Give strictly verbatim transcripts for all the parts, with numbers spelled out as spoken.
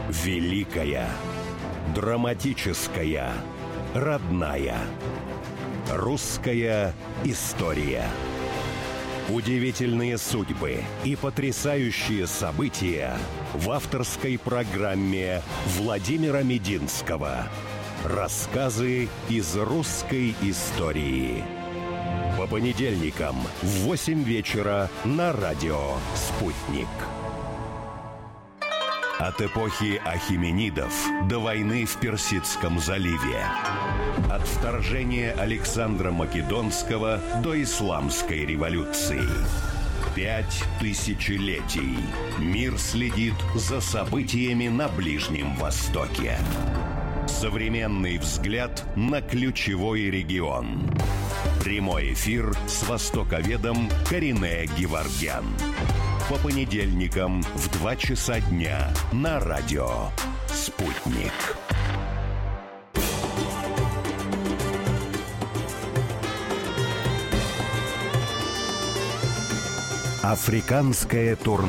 Великая, драматическая, родная. Русская история. Удивительные судьбы и потрясающие события в авторской программе Владимира Мединского. Рассказы из русской истории. По понедельникам в восемь вечера на радио «Спутник». От эпохи ахеменидов до войны в Персидском заливе. От вторжения Александра Македонского до Исламской революции. Пять тысячелетий. Мир следит за событиями на Ближнем Востоке. Современный взгляд на ключевой регион. Прямой эфир с востоковедом Каринэ Геворгян. По понедельникам в два часа дня на радио «Спутник». Африканское турне.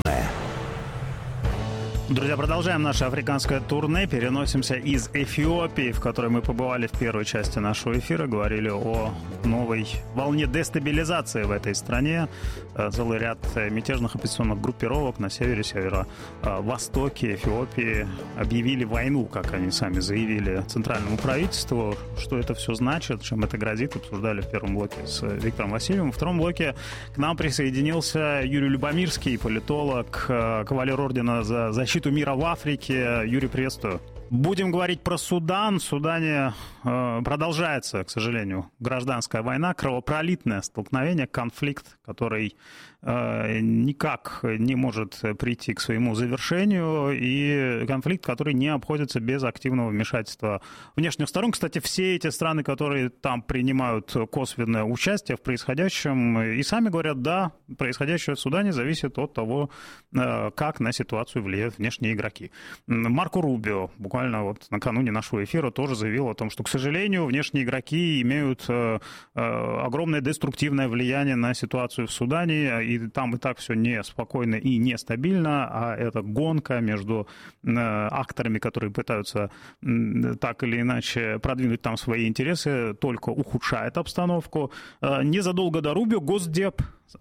Друзья, продолжаем наше африканское турне. Переносимся из Эфиопии, в которой мы побывали в первой части нашего эфира. Говорили о новой волне дестабилизации в этой стране. Целый ряд мятежных оппозиционных группировок на севере, северо-востоке Эфиопии объявили войну, как они сами заявили, центральному правительству. Что это все значит, чем это грозит, обсуждали в первом блоке с Виктором Васильевым. Во втором блоке к нам присоединился Юрий Любомирский, политолог, кавалер ордена за защиту мира в Африке. Юрий, приветствую. Будем говорить про Судан. В Судане э, продолжается, к сожалению, гражданская война, кровопролитное столкновение, конфликт, который э, никак не может прийти к своему завершению, и конфликт, который не обходится без активного вмешательства внешних сторон. Кстати, все эти страны, которые там принимают косвенное участие в происходящем, и сами говорят, да, происходящее в Судане зависит от того, э, как на ситуацию влияют внешние игроки. Марко Рубио буквально вот накануне нашего эфира тоже заявил о том, что, к сожалению, внешние игроки имеют э, э, огромное деструктивное влияние на ситуацию в Судане, и там и так все неспокойно и нестабильно, а эта гонка между э, акторами, которые пытаются э, так или иначе продвинуть там свои интересы, только ухудшает обстановку. Э, незадолго до Рубио Госдеп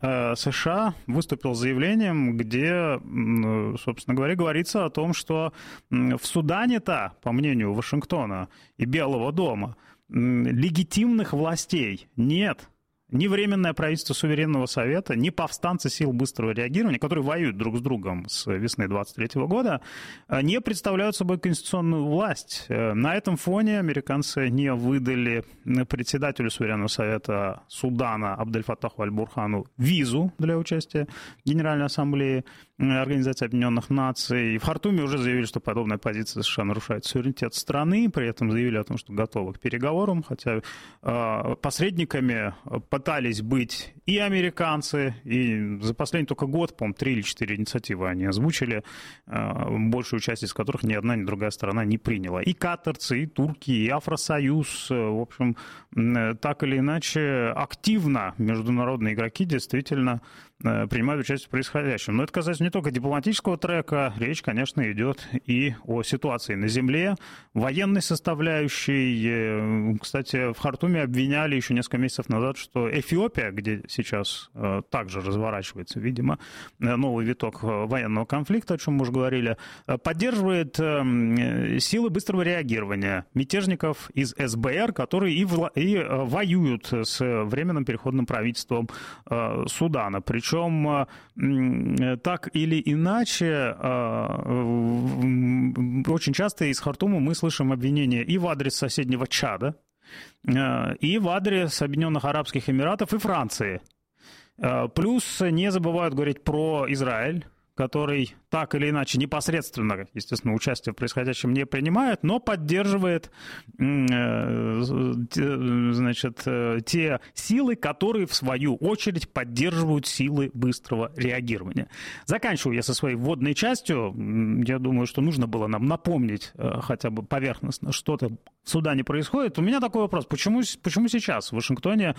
США выступил с заявлением, где, собственно говоря, говорится о том, что в Судане-то, по мнению Вашингтона и Белого дома, легитимных властей нет. Ни Временное правительство Суверенного Совета, ни повстанцы сил быстрого реагирования, которые воюют друг с другом с весны двадцать третьего года, не представляют собой конституционную власть. На этом фоне американцы не выдали председателю Суверенного Совета Судана Абдель-Фаттаху Аль-Бурхану визу для участия в Генеральной Ассамблее Организации Объединенных Наций. В Хартуме уже заявили, что подобная позиция США нарушает суверенитет страны, при этом заявили о том, что готовы к переговорам, хотя посредниками пытались быть и американцы, и за последний только год, по-моему, три или четыре инициативы они озвучили, большую часть из которых ни одна, ни другая сторона не приняла. И катарцы, и турки, и Афросоюз, в общем, так или иначе, активно международные игроки действительно принимают участие в происходящем. Но это касается не только дипломатического трека, речь, конечно, идет и о ситуации на земле, военной составляющей. Кстати, в Хартуме обвиняли еще несколько месяцев назад, что Эфиопия, где сейчас также разворачивается, видимо, новый виток военного конфликта, о чем мы уже говорили, поддерживает силы быстрого реагирования мятежников из эс бэ эр, которые и, вла- и воюют с Временным переходным правительством Судана. Причем так или иначе, очень часто из Хартума мы слышим обвинения и в адрес соседнего Чада, и в адрес Объединенных Арабских Эмиратов и Франции. Плюс не забывают говорить про Израиль, который так или иначе непосредственно, естественно, участие в происходящем не принимает, но поддерживает, значит, те силы, которые, в свою очередь, поддерживают силы быстрого реагирования. Заканчиваю я со своей вводной частью. Я думаю, что нужно было нам напомнить хотя бы поверхностно, что-то в Судане происходит. У меня такой вопрос. Почему, почему сейчас в Вашингтоне...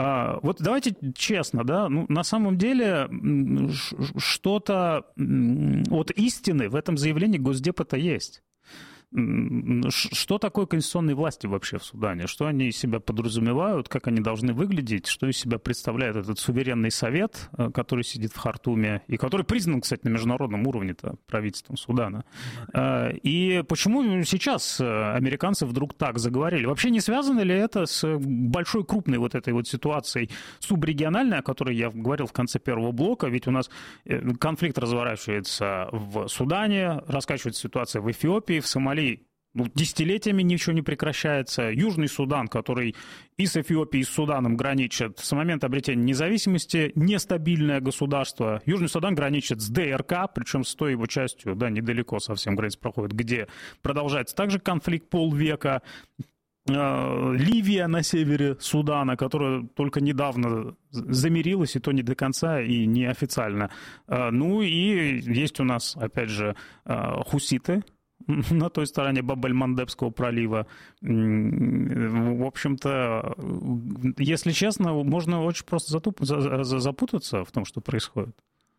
Вот давайте честно, да, ну, на самом деле что-то от истины в этом заявлении Госдепа-то есть. Что такое конституционные власти вообще в Судане? Что они из себя подразумевают, как они должны выглядеть, что из себя представляет этот суверенный совет, который сидит в Хартуме, и который признан, кстати, на международном уровне-то правительством Судана. И почему сейчас американцы вдруг так заговорили? Вообще не связано ли это с большой крупной вот этой вот ситуацией субрегиональной, о которой я говорил в конце первого блока? Ведь у нас конфликт разворачивается в Судане, раскачивается ситуация в Эфиопии, в Сомали. Ну, десятилетиями ничего не прекращается. Южный Судан, который и с Эфиопией, и с Суданом граничит, с момента обретения независимости нестабильное государство. Южный Судан граничит с ДРК, причем с той его частью, да, недалеко совсем граница проходит, где продолжается также конфликт полвека. Ливия на севере Судана, которая только недавно замирилась, и то не до конца, и неофициально. Ну и есть у нас, опять же, хуситы на той стороне Баб-эль-Мандебского пролива. В общем-то, если честно, можно очень просто затуп... запутаться в том, что происходит.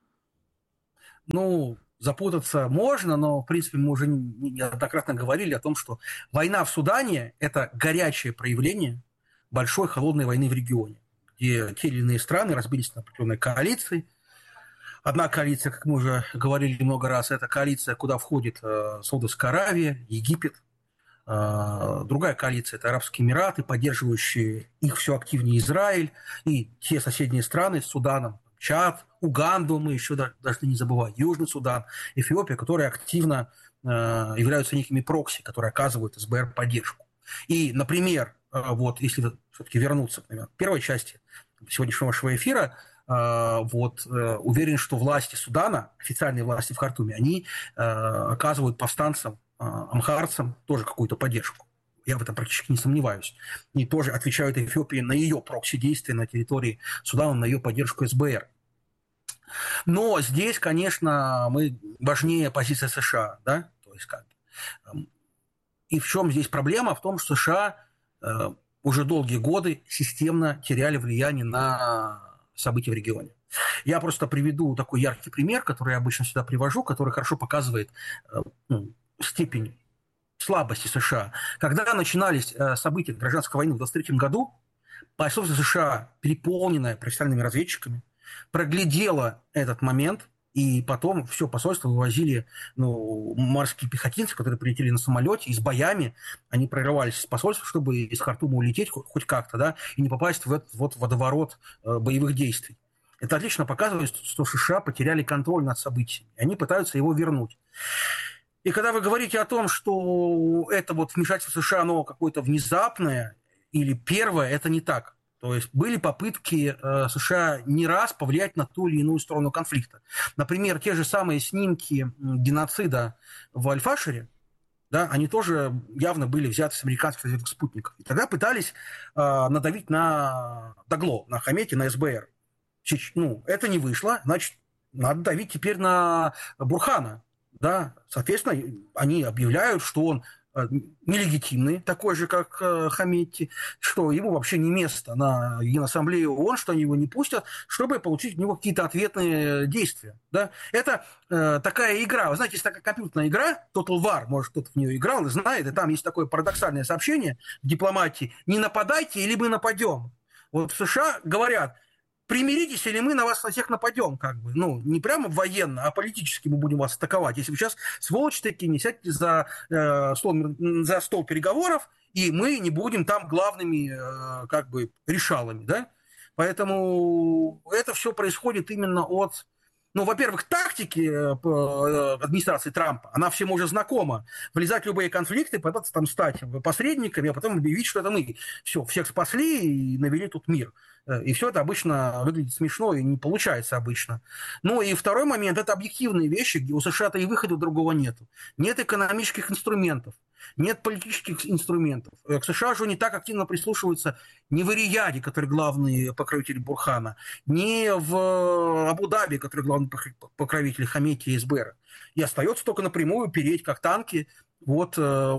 Ну, запутаться можно, но, в принципе, мы уже неоднократно говорили о том, что война в Судане – это горячее проявление большой холодной войны в регионе, где те или иные страны разбились на определенные коалиции. Одна коалиция, как мы уже говорили много раз, это коалиция, куда входит э, Саудовская Аравия, Египет. Э, другая коалиция – это Арабские Эмираты, поддерживающие их все активнее Израиль. И те соседние страны с Суданом, Чад, Уганду, мы еще должны не забывать, Южный Судан, Эфиопия, которые активно э, являются некими прокси, которые оказывают СБР поддержку. И, например, э, вот если все-таки вернуться например, к первой части сегодняшнего нашего эфира, вот, уверен, что власти Судана, официальные власти в Хартуме, они оказывают повстанцам, амхарцам тоже какую-то поддержку. Я в этом практически не сомневаюсь. И тоже отвечают Эфиопии на ее прокси-действия на территории Судана, на ее поддержку СБР. Но здесь, конечно, мы важнее позиция США. Да? То есть, как... И в чем здесь проблема? В том, что США уже долгие годы системно теряли влияние на события в регионе. Я просто приведу такой яркий пример, который я обычно сюда привожу, который хорошо показывает ну, степень слабости США. Когда начинались события гражданской войны в двадцать третьем году, посольство США, переполненное профессиональными разведчиками, проглядело этот момент, и потом все посольство вывозили ну, морские пехотинцы, которые прилетели на самолете, и с боями они прорывались с посольства, чтобы из Хартума улететь хоть как-то, да, и не попасть в этот вот водоворот э, боевых действий. Это отлично показывает, что США потеряли контроль над событиями, и они пытаются его вернуть. И когда вы говорите о том, что это вот вмешательство США, оно какое-то внезапное или первое, это не так. То есть были попытки э, США не раз повлиять на ту или иную сторону конфликта. Например, те же самые снимки геноцида в Аль-Фашере, да, они тоже явно были взяты с американских разведок спутников. И тогда пытались э, надавить на Дагло, на Хамети, на СБР. Ну, это не вышло, значит, надо давить теперь на Бурхана. Да. Соответственно, они объявляют, что он нелегитимный, такой же, как э, Хаметти, что ему вообще не место на Генассамблее ООН, что они его не пустят, чтобы получить от него какие-то ответные действия. Да? Это э, такая игра. Вы знаете, есть такая компьютерная игра, Total War, может, кто-то в нее играл и знает, и там есть такое парадоксальное сообщение в дипломатии: не нападайте, или мы нападем. Вот в США говорят: примиритесь, или мы на вас на всех нападем, как бы. Ну, не прямо военно, а политически мы будем вас атаковать. Если вы сейчас, сволочи такие, не сядьте за, э, стол, за стол переговоров, и мы не будем там главными, э, как бы, решалами, да? Поэтому это все происходит именно от... Ну, во-первых, тактики администрации Трампа, она всем уже знакома. Влезать в любые конфликты, пытаться там стать посредниками, а потом объявить, что это мы все, всех спасли и навели тут мир. И все это обычно выглядит смешно и не получается обычно. Ну и второй момент – это объективные вещи, где у США-то и выхода другого нету. Нет экономических инструментов, нет политических инструментов. К США же не так активно прислушиваются ни в Риаде, который главный покровитель Бурхана, ни в Абу-Даби, который главный покровитель Хаметти и СБР. И остается только напрямую переть, как танки, вот,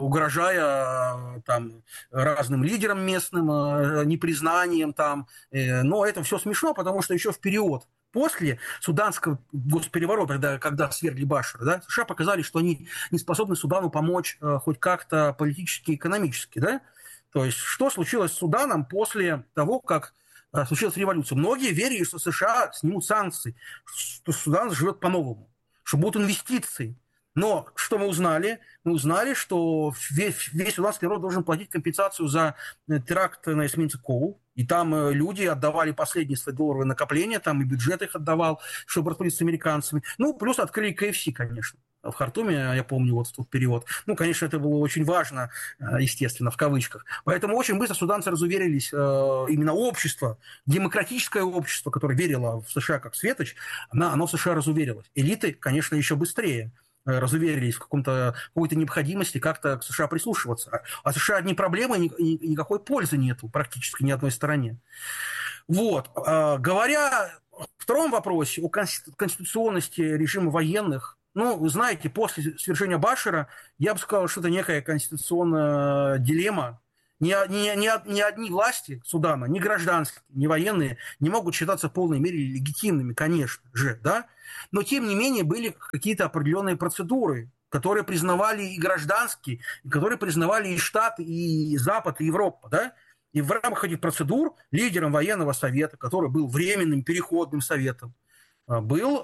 угрожая там разным лидерам местным, непризнанием там. Но это все смешно, потому что еще в период после суданского госпереворота, когда, когда свергли Башара, да, США показали, что они не способны Судану помочь э, хоть как-то политически и экономически. Да? То есть что случилось с Суданом после того, как э, случилась революция? Многие верили, что США снимут санкции, что Судан живет по-новому, что будут инвестиции. Но что мы узнали? Мы узнали, что весь, весь суданский народ должен платить компенсацию за теракт на эсминце Коул. И там люди отдавали последние свои долларовые накопления, там и бюджет их отдавал, чтобы расплатиться с американцами. Ну, плюс открыли ка эф си, конечно, в Хартуме, я помню вот тот период. Ну, конечно, это было очень важно, естественно, в кавычках. Поэтому очень быстро суданцы разуверились, именно общество, демократическое общество, которое верило в США как светоч, оно, оно в США разуверилось. Элиты, конечно, еще быстрее разуверились в каком-то, какой-то необходимости как-то к США прислушиваться. А США одни проблемы, и никакой пользы нету практически ни одной стороне. Вот. Говоря о втором вопросе, о конституционности режима военных, ну, вы знаете, после свержения Башара, я бы сказал, что это некая конституционная дилемма. Ни, ни, ни, ни одни власти Судана, ни гражданские, ни военные не могут считаться в полной мере легитимными, конечно же, да? Но, тем не менее, были какие-то определенные процедуры, которые признавали и гражданские, и которые признавали и Штаты, и Запад, и Европа, да? И в рамках этих процедур лидером военного совета, который был временным переходным советом, был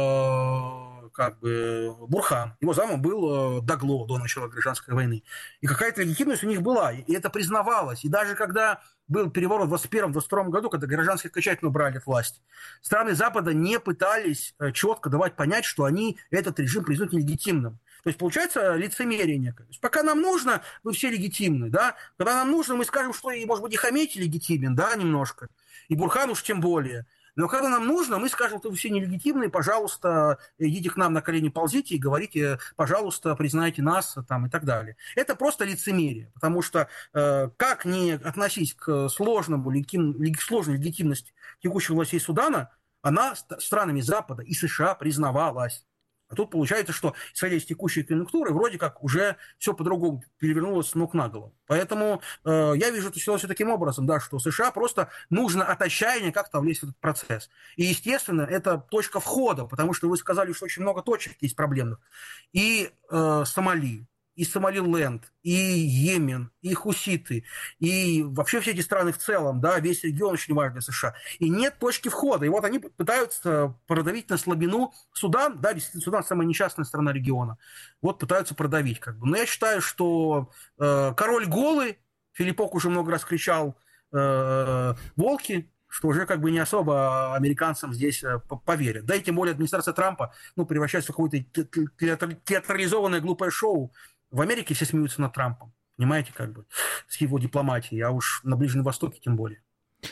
э, как бы Бурхан. Его замом был э, Дагло до начала гражданской войны. И какая-то легитимность у них была, и это признавалось. И даже когда был переворот в двадцать первом — двадцать втором году, когда гражданские окончательно убрали от власти, страны Запада не пытались четко давать понять, что они этот режим признают нелегитимным. То есть получается лицемерие некое. То есть пока нам нужно, вы все легитимны, да? Когда нам нужно, мы скажем, что, и, может быть, и Хамейти легитимен, да, немножко, и Бурхан уж тем более. Но когда нам нужно, мы скажем, что вы все нелегитимные, пожалуйста, идите к нам на колени, ползите и говорите, пожалуйста, признайте нас там, и так далее. Это просто лицемерие, потому что э, как не относись к сложному, легитим, сложной легитимности текущих властей Судана, она странами Запада и США признавалась. А тут получается, что, исходя из текущей конъюнктуры, вроде как уже все по-другому перевернулось с ног на голову. Поэтому э, я вижу эту ситуацию таким образом, да, что США просто нужно от отчаяния как-то влезть в этот процесс. И, естественно, это точка входа, потому что вы сказали, что очень много точек есть проблемных. И э, Сомали, и Сомалиленд, и Йемен, и хуситы, и вообще все эти страны в целом, да, весь регион очень важен для США. И нет точки входа. И вот они пытаются продавить на слабину Судан, да, действительно, Судан самая несчастная страна региона. Вот пытаются продавить, как бы. Но я считаю, что э, король голый, Филиппок уже много раз кричал э, волки, что уже как бы не особо американцам здесь поверят. Да и тем более администрация Трампа, ну, превращается в какое-то театрализованное глупое шоу. В Америке все смеются над Трампом, понимаете, как бы, с его дипломатией, а уж на Ближнем Востоке тем более.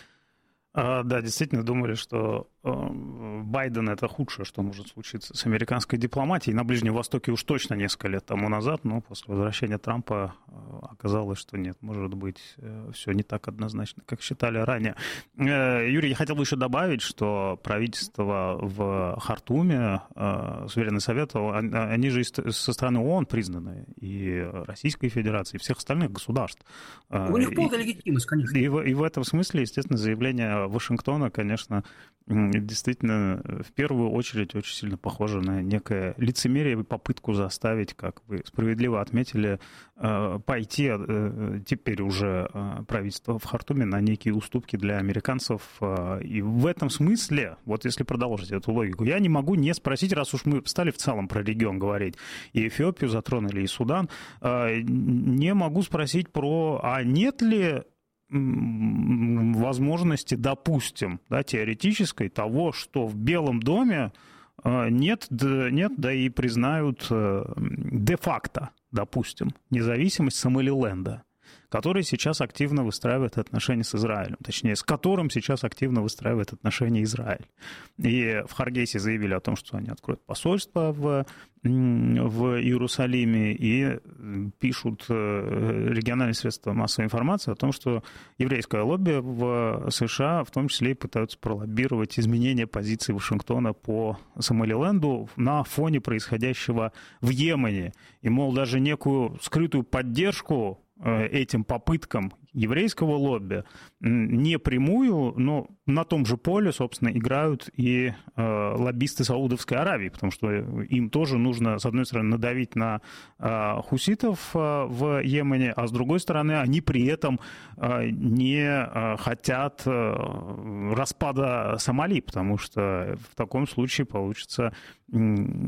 А, да, действительно думали, что э, Байден — это худшее, что может случиться с американской дипломатией. На Ближнем Востоке уж точно несколько лет тому назад, но после возвращения Трампа э, оказалось, что нет, может быть, э, все не так однозначно, как считали ранее. Э, Юрий, я хотел бы еще добавить, что правительство в Хартуме, э, Суверенный Совет, они же со стороны ООН признаны, и Российской Федерации, и всех остальных государств. У них полная легитимность, конечно. И в, и в этом смысле, естественно, заявление Вашингтона, конечно, действительно в первую очередь очень сильно похоже на некое лицемерие и попытку заставить, как вы справедливо отметили, пойти теперь уже правительство в Хартуме на некие уступки для американцев. И в этом смысле, вот если продолжить эту логику, я не могу не спросить, раз уж мы стали в целом про регион говорить, и Эфиопию затронули, и Судан, не могу спросить про, а нет ли возможности, допустим, да, теоретической, того, что в Белом доме нет, нет, да и признают де-факто, допустим, независимость Сомалиленда, который сейчас активно выстраивает отношения с Израилем, точнее, с которым сейчас активно выстраивает отношения Израиль. И в Харгейсе заявили о том, что они откроют посольство в, в Иерусалиме, и пишут региональные средства массовой информации о том, что еврейское лобби в США в том числе и пытаются пролоббировать изменение позиции Вашингтона по Сомалиленду на фоне происходящего в Йемене. И, мол, даже некую скрытую поддержку этим попыткам еврейского лобби не прямую, но на том же поле, собственно, играют и э, лоббисты Саудовской Аравии, потому что им тоже нужно, с одной стороны, надавить на э, хуситов э, в Йемене, а с другой стороны, они при этом э, не э, хотят э, распада Сомали, потому что в таком случае получится э,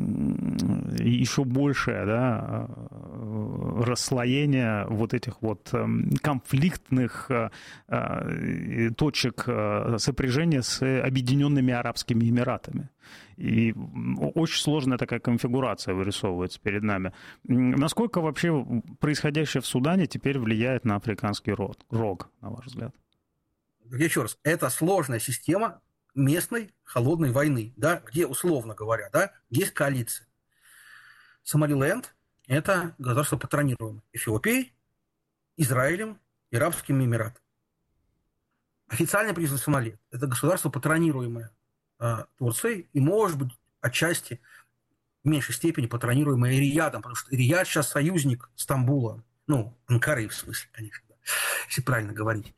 еще большее, да, расслоение вот этих вот э, конфликтных э, э, точек э, сопряжения с Объединенными Арабскими Эмиратами. И очень сложная такая конфигурация вырисовывается перед нами. Насколько вообще происходящее в Судане теперь влияет на африканский рог, на ваш взгляд? Еще раз, это сложная система местной холодной войны, да, где, условно говоря, да, есть коалиция. Сомалиленд – это государство, патронируемое Эфиопией, Израилем и Арабскими Эмиратами. Официально признано Сомали – это государство, патронируемое э, Турцией и, может быть, отчасти в меньшей степени патронируемое Риядом, потому что Рияд сейчас союзник Стамбула, ну, Анкары в смысле, конечно, да, если правильно говорить.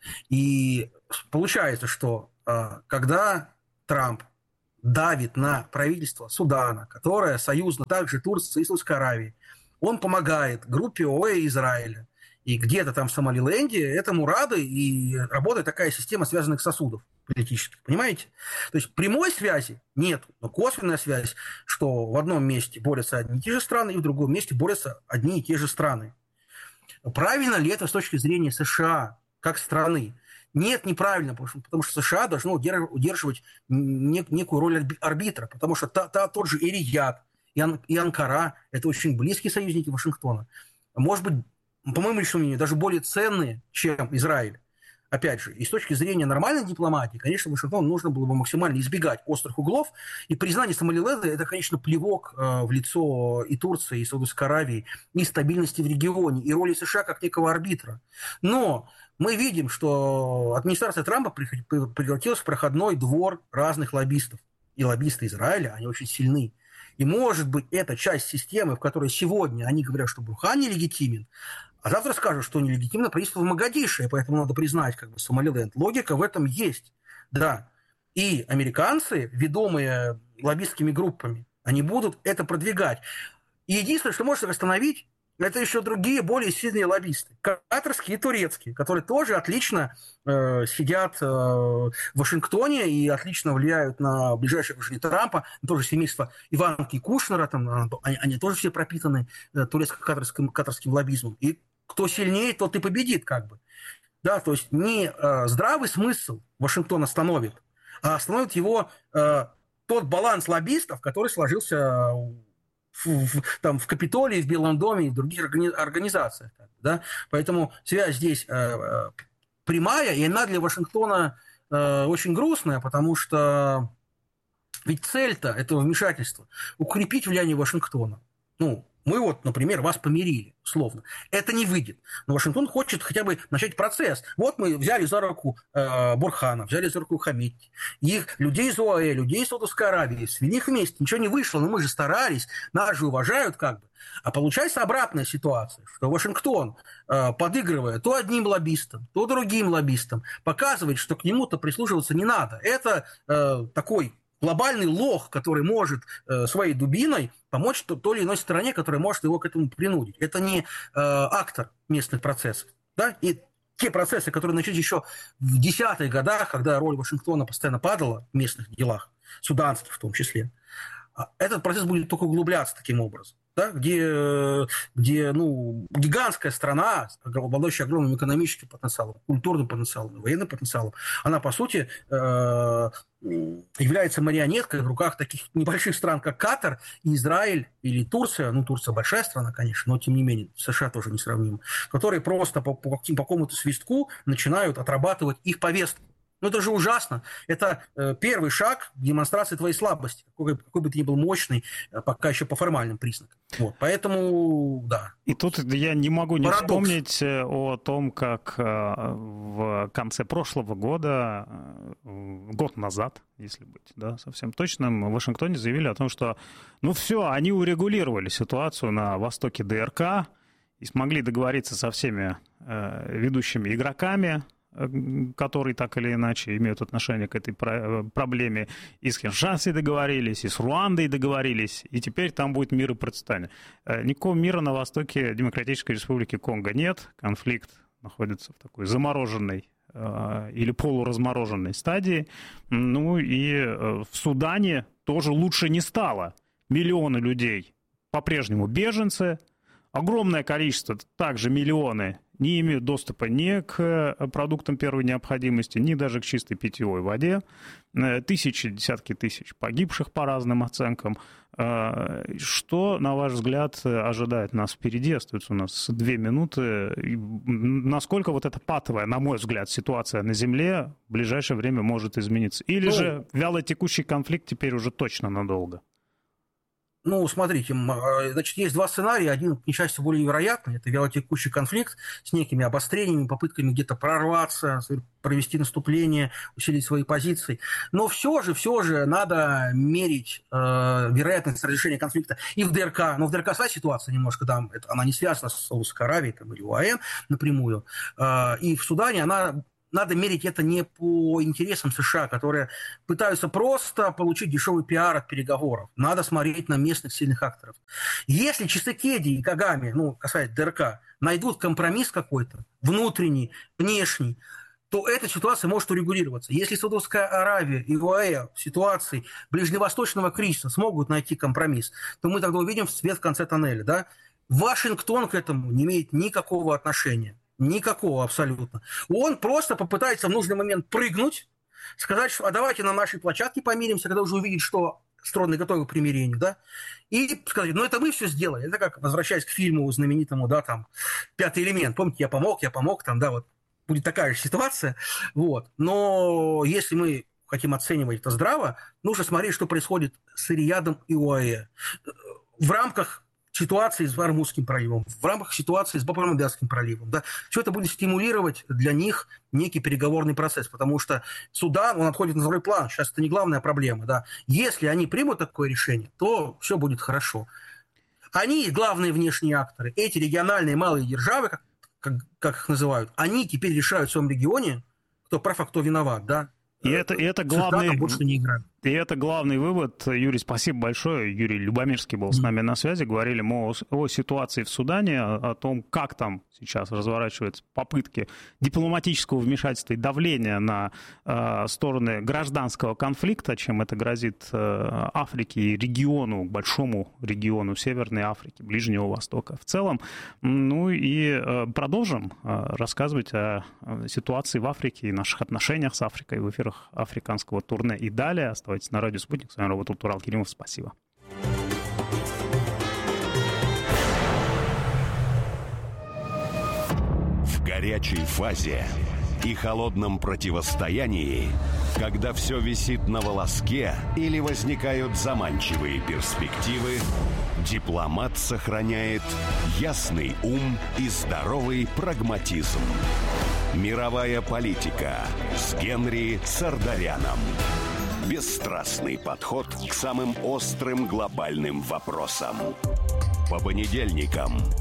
И получается, что э, когда Трамп давит на правительство Судана, которое союзно также Турции и Саудовской Аравии, он помогает группе ОАЭ Израиля. И где-то там в Сомалиленде этому рады, и работает такая система связанных сосудов политических, понимаете? То есть прямой связи нет, но косвенная связь, что в одном месте борются одни и те же страны, и в другом месте борются одни и те же страны. Правильно ли это с точки зрения США, как страны? Нет, неправильно, потому что США должно удерживать некую роль арбитра, потому что та, та, тот же и Рияд, и, Ан, и Анкара – это очень близкие союзники Вашингтона. Может быть, по моему личному мнению, даже более ценные, чем Израиль. Опять же, и с точки зрения нормальной дипломатии, конечно, Вашингтону нужно было бы максимально избегать острых углов. И признание Сомалиленда – это, конечно, плевок э, в лицо и Турции, и Саудовской Аравии, и стабильности в регионе, и роли США как некого арбитра. Но мы видим, что администрация Трампа превратилась в проходной двор разных лоббистов. И лоббисты Израиля, они очень сильны. И, может быть, это часть системы, в которой сегодня они говорят, что Бурхан нелегитимен, а завтра скажут, что нелегитимно правительство в Могадишо, и поэтому надо признать как бы Сомалиленд. Логика в этом есть, да. И американцы, ведомые лоббистскими группами, они будут это продвигать. И единственное, что может остановить, это еще другие, более сильные лоббисты. Катарские и турецкие, которые тоже отлично э, сидят э, в Вашингтоне и отлично влияют на ближайшее окружение Трампа, на то же семейство Иванки и Кушнера, там, они, они тоже все пропитаны э, турецко-катарским катарским лоббизмом. И кто сильнее, тот и победит, как бы. Да, то есть не э, здравый смысл Вашингтон остановит, а остановит его э, тот баланс лоббистов, который сложился в, в, там, в Капитолии, в Белом доме и в других органи- организациях. Да? Поэтому связь здесь э, э, прямая, и она для Вашингтона э, очень грустная, потому что ведь цель-то этого вмешательства – укрепить влияние Вашингтона. Ну, мы вот, например, вас помирили, условно. Это не выйдет. Но Вашингтон хочет хотя бы начать процесс. Вот мы взяли за руку э, Бурхана, взяли за руку Хамидти, их людей из ОАЭ, людей из Саудовской Аравии, свели их вместе. Ничего не вышло, но мы же старались, нас же уважают как бы. А получается обратная ситуация, что Вашингтон, э, подыгрывая то одним лоббистам, то другим лоббистам, показывает, что к нему-то прислушиваться не надо. Это э, такой глобальный лох, который может э, своей дубиной помочь то, той или иной стороне, которая может его к этому принудить. Это не э, актор местных процессов. Да? И те процессы, которые начались еще в десятых годах, когда роль Вашингтона постоянно падала в местных делах, суданских в том числе, этот процесс будет только углубляться таким образом. Да, где, где ну, гигантская страна, обладающая огромным экономическим потенциалом, культурным потенциалом, военным потенциалом, она, по сути, э, является марионеткой в руках таких небольших стран, как Катар, Израиль или Турция. Ну, Турция большая страна, конечно, но, тем не менее, США тоже несравнимы, которые просто по, по, по какому-то свистку начинают отрабатывать их повестку. Ну, это же ужасно. Это э, первый шаг к демонстрации твоей слабости, какой, какой бы ты ни был мощный, э, пока еще по формальным признакам. Вот, поэтому, да. И тут я не могу не Парадокс. вспомнить о том, как э, в конце прошлого года, э, год назад, если быть да, совсем точным, в Вашингтоне заявили о том, что, ну все, они урегулировали ситуацию на востоке ДРК, и смогли договориться со всеми э, ведущими игроками, э, которые так или иначе имеют отношение к этой про- проблеме, и с Киншасой договорились, и с Руандой договорились, и теперь там будет мир и процветание. Э, никакого мира на востоке Демократической Республики Конго нет, конфликт находится в такой замороженной э, или полуразмороженной стадии. Ну и э, в Судане тоже лучше не стало. Миллионы людей по-прежнему беженцы, огромное количество, также миллионы, не имеют доступа ни к продуктам первой необходимости, ни даже к чистой питьевой воде. Тысячи, десятки тысяч погибших по разным оценкам. Что, на ваш взгляд, ожидает нас впереди? Остается у нас две минуты. Насколько вот эта патовая, на мой взгляд, ситуация на Земле в ближайшее время может измениться? Или ну, же вялотекущий конфликт теперь уже точно надолго? Ну, смотрите, значит, есть два сценария. Один, к несчастью, более вероятный. Это вялотекущий конфликт с некими обострениями, попытками где-то прорваться, провести наступление, усилить свои позиции. Но все же, все же надо мерить э, вероятность разрешения конфликта и в ДРК. Но в ДРК своя ситуация немножко, там, это, она не связана с Саудовской Аравией там, или ОАЭ напрямую. Э, и в Судане она... Надо мерить это не по интересам США, которые пытаются просто получить дешевый пиар от переговоров. Надо смотреть на местных сильных акторов. Если Чисекеди и Кагаме, ну, касаясь ДРК, найдут компромисс какой-то, внутренний, внешний, то эта ситуация может урегулироваться. Если Саудовская Аравия и ОАЭ в ситуации ближневосточного кризиса смогут найти компромисс, то мы тогда увидим свет в конце тоннеля. Да? Вашингтон к этому не имеет никакого отношения. Никакого абсолютно. Он просто попытается в нужный момент прыгнуть, сказать, что а давайте на нашей площадке помиримся, когда уже увидит, что стороны готовы к примирению, да, и сказать, ну это мы все сделали. Это как, возвращаясь к фильму знаменитому, да, там, «Пятый элемент». Помните, я помог, я помог, там, да, вот, будет такая же ситуация, вот. Но если мы хотим оценивать это здраво, нужно смотреть, что происходит с Риядом и ОАЭ. В рамках ситуации с Ормузским проливом, в рамках ситуации с Баб-Мандебским проливом. Да, все это будет стимулировать для них некий переговорный процесс, потому что Судан, он отходит на второй план. Сейчас это не главная проблема. Да. Если они примут такое решение, то все будет хорошо. Они, главные внешние акторы, эти региональные малые державы, как, как, как их называют, они теперь решают в своем регионе, кто прав, а кто виноват. Да. И это, и это главный... больше не играют. И это главный вывод. Юрий, спасибо большое. Юрий Любомирский был с нами на связи. Говорили мы о, о ситуации в Судане, о, о том, как там сейчас разворачиваются попытки дипломатического вмешательства и давления на э, стороны гражданского конфликта, чем это грозит э, Африке и региону, большому региону Северной Африки, Ближнего Востока в целом. Ну и э, продолжим э, рассказывать о ситуации в Африке и наших отношениях с Африкой в эфирах африканского турне и далее. Оставайтесь на радио «Спутник». С вами работал Турал Керимов. Спасибо. В горячей фазе и холодном противостоянии, когда все висит на волоске или возникают заманчивые перспективы, дипломат сохраняет ясный ум и здоровый прагматизм. Мировая политика с Генри Сардаряном. Бесстрастный подход к самым острым глобальным вопросам. По понедельникам